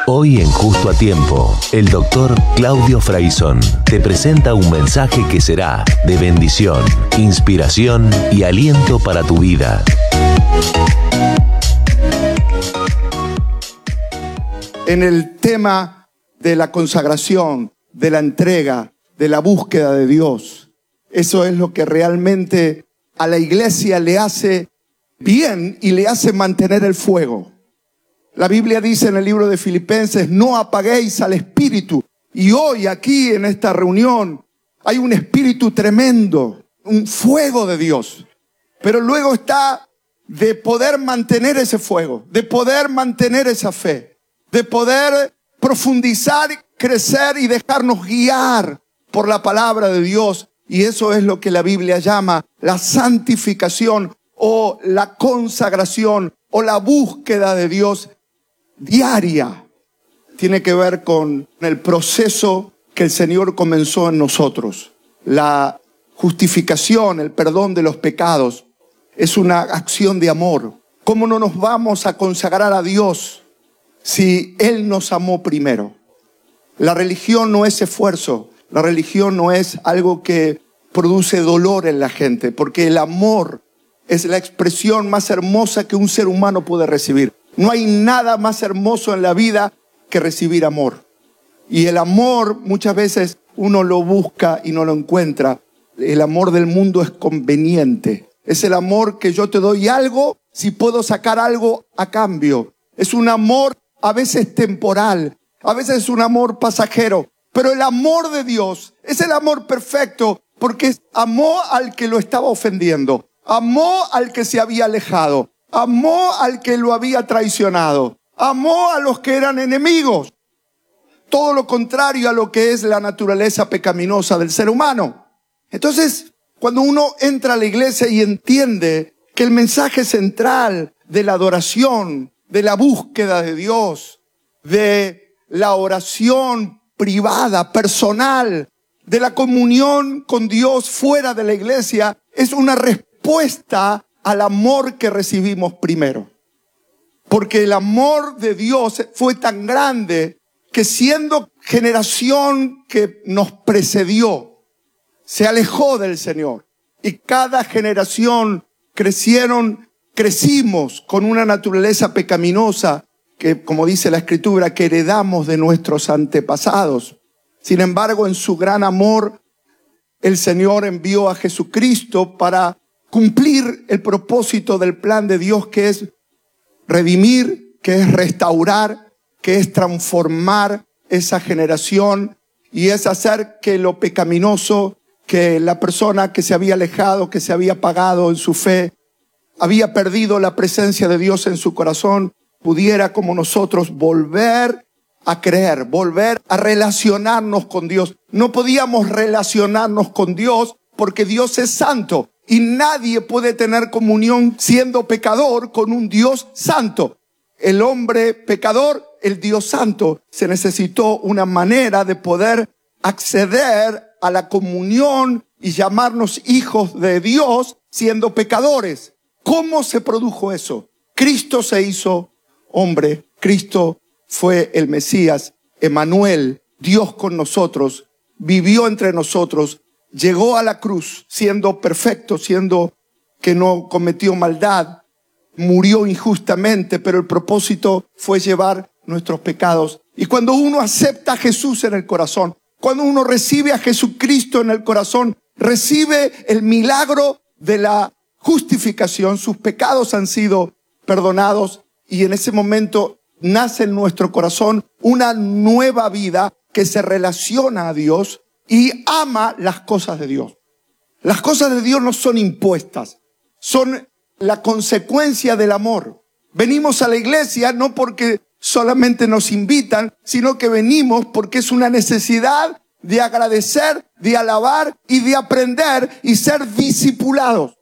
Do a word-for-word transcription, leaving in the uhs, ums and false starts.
Hoy en Justo a Tiempo, el doctor Claudio Fraizón te presenta un mensaje que será de bendición, inspiración y aliento para tu vida. En el tema de la consagración, de la entrega, de la búsqueda de Dios, eso es lo que realmente a la iglesia le hace bien y le hace mantener el fuego. La Biblia dice en el libro de Filipenses, no apaguéis al espíritu. Y hoy aquí en esta reunión hay un espíritu tremendo, un fuego de Dios. Pero luego está de poder mantener ese fuego, de poder mantener esa fe, de poder profundizar, crecer y dejarnos guiar por la palabra de Dios. Y eso es lo que la Biblia llama la santificación o la consagración o la búsqueda de Dios diaria. Tiene que ver con el proceso que el Señor comenzó en nosotros. La justificación, el perdón de los pecados, es una acción de amor. ¿Cómo no nos vamos a consagrar a Dios si Él nos amó primero? La religión no es esfuerzo. La religión no es algo que produce dolor en la gente, porque el amor es la expresión más hermosa que un ser humano puede recibir. No hay nada más hermoso en la vida que recibir amor. Y el amor muchas veces uno lo busca y no lo encuentra. El amor del mundo es conveniente. Es el amor que yo te doy algo si puedo sacar algo a cambio. Es un amor a veces temporal, a veces es un amor pasajero. Pero el amor de Dios es el amor perfecto porque amó al que lo estaba ofendiendo. Amó al que se había alejado. Amó al que lo había traicionado. Amó a los que eran enemigos. Todo lo contrario a lo que es la naturaleza pecaminosa del ser humano. Entonces, cuando uno entra a la iglesia y entiende que el mensaje central de la adoración, de la búsqueda de Dios, de la oración privada, personal, de la comunión con Dios fuera de la iglesia, es una respuesta al amor que recibimos primero. Porque el amor de Dios fue tan grande que siendo generación que nos precedió, se alejó del Señor. Y cada generación crecieron, crecimos con una naturaleza pecaminosa que, como dice la Escritura, que heredamos de nuestros antepasados. Sin embargo, en su gran amor, el Señor envió a Jesucristo para cumplir el propósito del plan de Dios, que es redimir, que es restaurar, que es transformar esa generación y es hacer que lo pecaminoso, que la persona que se había alejado, que se había apagado en su fe, había perdido la presencia de Dios en su corazón, pudiera como nosotros volver a creer, volver a relacionarnos con Dios. No podíamos relacionarnos con Dios porque Dios es santo. Y nadie puede tener comunión siendo pecador con un Dios santo. El hombre pecador, el Dios santo, se necesitó una manera de poder acceder a la comunión y llamarnos hijos de Dios siendo pecadores. ¿Cómo se produjo eso? Cristo se hizo hombre. Cristo fue el Mesías, Emmanuel, Dios con nosotros, vivió entre nosotros. Llegó a la cruz siendo perfecto, siendo que no cometió maldad, murió injustamente, pero el propósito fue llevar nuestros pecados. Y cuando uno acepta a Jesús en el corazón, cuando uno recibe a Jesucristo en el corazón, recibe el milagro de la justificación, sus pecados han sido perdonados y en ese momento nace en nuestro corazón una nueva vida que se relaciona a Dios y ama las cosas de Dios. Las cosas de Dios no son impuestas, son la consecuencia del amor. Venimos a la iglesia no porque solamente nos invitan, sino que venimos porque es una necesidad de agradecer, de alabar y de aprender y ser discipulados.